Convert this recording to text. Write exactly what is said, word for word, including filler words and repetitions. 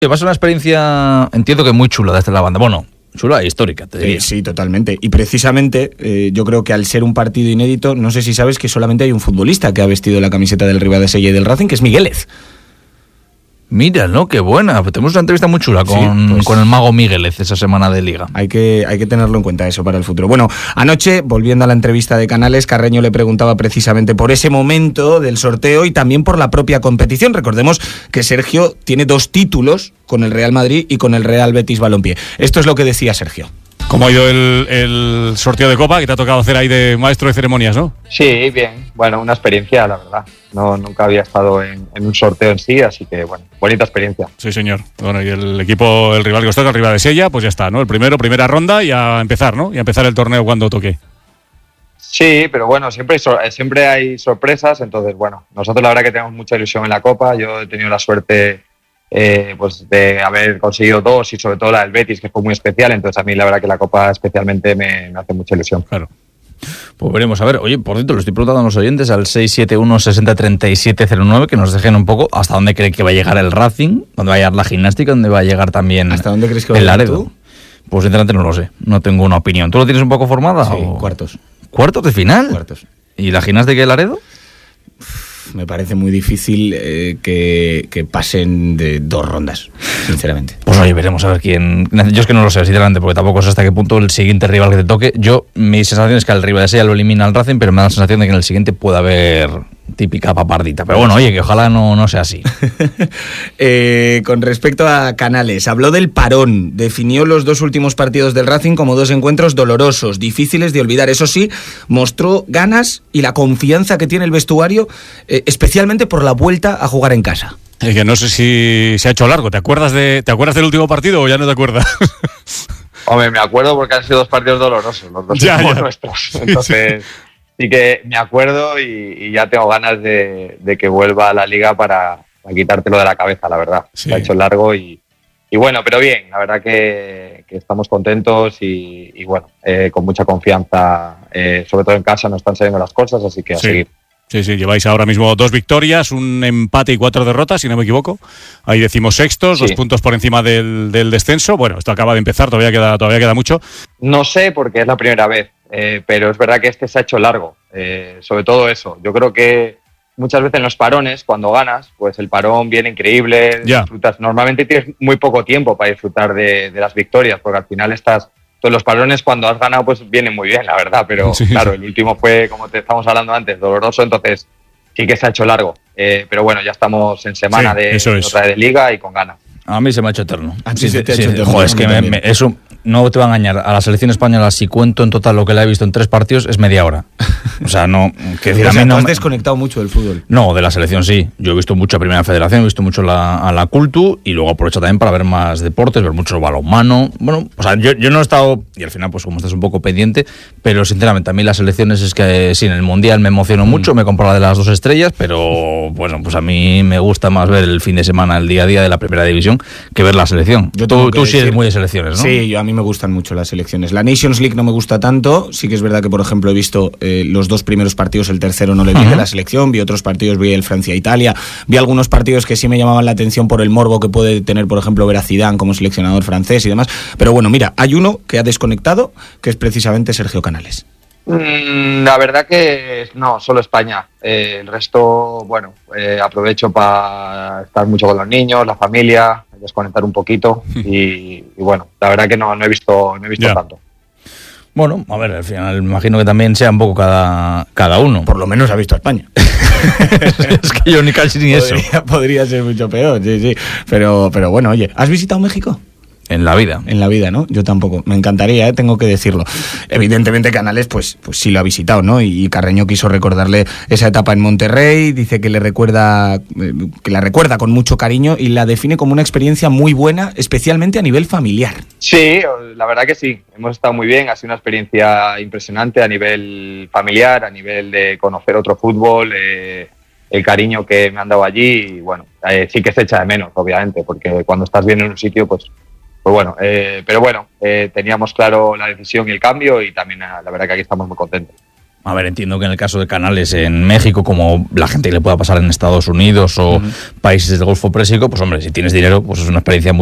Va a ser una experiencia, entiendo que muy chula desde la banda. Bueno, chula e histórica, te diría. Eh, sí, totalmente. Y precisamente, eh, yo creo que al ser un partido inédito, no sé si sabes que solamente hay un futbolista que ha vestido la camiseta del Ribadesella y del Racing, que es Miguelez. Mira, ¿no? Qué buena. Pues tenemos una entrevista muy chula con, sí, pues, con el mago Miguelez esa semana de Liga. Hay que, hay que tenerlo en cuenta eso para el futuro. Bueno, anoche, volviendo a la entrevista de Canales, Carreño le preguntaba precisamente por ese momento del sorteo y también por la propia competición. Recordemos que Sergio tiene dos títulos con el Real Madrid y con el Real Betis Balompié. Esto es lo que decía Sergio. ¿Cómo ha ido el, el sorteo de Copa que te ha tocado hacer ahí de maestro de ceremonias, no? Sí, bien. Bueno, una experiencia, la verdad. No, nunca había estado en, en un sorteo en sí, así que, bueno, bonita experiencia. Sí, señor. Bueno, y el equipo, el rival que os toca, el Ribadesella, pues ya está, ¿no? El primero, primera ronda y a empezar, ¿no? Y a empezar el torneo cuando toque. Sí, pero bueno, siempre hay, siempre hay sorpresas, entonces, bueno, nosotros la verdad que tenemos mucha ilusión en la Copa. Yo he tenido la suerte... Eh, pues de haber conseguido dos y sobre todo la del Betis, que fue muy especial, entonces a mí la verdad que la Copa especialmente me, me hace mucha ilusión. Claro. Pues veremos, a ver, oye, por cierto, lo estoy preguntando a los oyentes al seis siete uno, seis cero tres siete cero nueve que nos dejen un poco hasta dónde creen que va a llegar el Racing, dónde va a llegar la gimnástica, dónde va a llegar también ¿hasta dónde crees que va el a llegar Laredo. tú? Pues sinceramente no lo sé, no tengo una opinión. ¿Tú lo tienes un poco formada? Sí, o... cuartos. ¿Cuartos de final? Cuartos. ¿Y la gimnástica del Laredo? Me parece muy difícil eh, que, que pasen de dos rondas, sinceramente. Pues oye, veremos a ver quién... Yo es que no lo sé, sinceramente, porque tampoco sé hasta qué punto el siguiente rival que te toque. Yo, mi sensación es que al Ribadesella lo elimina al Racing, pero me da la sensación de que en el siguiente puede haber típica papardita. Pero bueno, oye, que ojalá no, no sea así. eh, con respecto a Canales, habló del parón, definió los dos últimos partidos del Racing como dos encuentros dolorosos, difíciles de olvidar. Eso sí, mostró ganas y la confianza que tiene el vestuario, eh, especialmente por la vuelta a jugar en casa. Es que no sé si se ha hecho largo. ¿Te acuerdas de te acuerdas del último partido o ya no te acuerdas? Hombre, me acuerdo porque han sido dos partidos dolorosos, los dos ya, somos ya. nuestros. Entonces, sí, sí que me acuerdo y, y ya tengo ganas de, de que vuelva a la Liga para, para quitártelo de la cabeza, la verdad. Sí. Se ha hecho largo y, y bueno, pero bien, la verdad que, que estamos contentos y, y bueno, eh, con mucha confianza, eh, sobre todo en casa nos están saliendo las cosas, así que a sí. seguir. Sí, sí, lleváis ahora mismo dos victorias, un empate y cuatro derrotas, si no me equivoco. Ahí decimos sextos, sí. Dos puntos por encima del, del descenso. Bueno, esto acaba de empezar, todavía queda, todavía queda mucho. No sé, porque es la primera vez, eh, pero es verdad que este se ha hecho largo. Eh, sobre todo eso. Yo creo que muchas veces en los parones, cuando ganas, pues el parón viene increíble. Ya. Disfrutas. Normalmente tienes muy poco tiempo para disfrutar de, de las victorias, porque al final estás... Entonces los parones cuando has ganado pues vienen muy bien, la verdad, pero sí. Claro, el último fue, como te estábamos hablando antes, doloroso, entonces sí que se ha hecho largo. Eh, pero bueno, ya estamos en semana sí, de, eso es. otra de Liga y con ganas. A mí se me ha hecho eterno. A ti se te ha sí, hecho eterno. Joder, es que me, me, eso no te va a engañar. A la selección española, si cuento en total lo que la he visto en tres partidos, es media hora. O sea, no... Que decir, o sea, a mí no has me... desconectado mucho del fútbol. No, de la selección sí. Yo he visto mucho a Primera Federación, he visto mucho la, a la Cultu y luego aprovecho también para ver más deportes, ver mucho balonmano. Bueno, o sea, yo, yo no he estado... Y al final, pues como estás un poco pendiente, pero sinceramente a mí las selecciones es que sí, en el Mundial me emociono mm. mucho, me compro la de las dos estrellas, pero bueno, pues a mí me gusta más ver el fin de semana, el día a día de la Primera División, que ver la selección. Yo tú tú sí decir, eres muy de selecciones, ¿no? Sí, yo, a mí me gustan mucho las selecciones. La Nations League no me gusta tanto. Sí que es verdad que, por ejemplo, he visto eh, los dos primeros partidos, el tercero no le vi uh-huh. de la selección, vi otros partidos, vi el Francia-Italia, vi algunos partidos que sí me llamaban la atención por el morbo que puede tener, por ejemplo, ver a Zidane como seleccionador francés y demás. Pero bueno, mira, hay uno que ha desconectado, que es precisamente Sergio Canales. Mm, la verdad que no, solo España. Eh, el resto, bueno, eh, aprovecho para estar mucho con los niños, la familia, desconectar un poquito y, y bueno, la verdad que no, no he visto, no he visto yeah. tanto. Bueno, a ver, al final me imagino que también sea un poco cada, cada uno. Por lo menos ha visto a España. Es que yo ni casi ni podría, eso. Podría ser mucho peor, sí, sí. Pero, pero bueno, oye, ¿has visitado México? En la vida. En la vida, ¿no? Yo tampoco. Me encantaría, ¿eh? Tengo que decirlo. Evidentemente Canales, pues, pues sí lo ha visitado, ¿no? Y Carreño quiso recordarle esa etapa en Monterrey, dice que le recuerda, que la recuerda con mucho cariño y la define como una experiencia muy buena, especialmente a nivel familiar. Sí, la verdad que sí. Hemos estado muy bien, ha sido una experiencia impresionante a nivel familiar, a nivel de conocer otro fútbol, eh, el cariño que me han dado allí y bueno, eh, sí que se echa de menos, obviamente, porque cuando estás bien en un sitio, pues Pues bueno, eh, pero bueno, eh, teníamos claro la decisión y el cambio y también la verdad que aquí estamos muy contentos. A ver, entiendo que en el caso de canales en México, como la gente que le pueda pasar en Estados Unidos o uh-huh. países del Golfo Pérsico, pues hombre, si tienes dinero, pues es una experiencia muy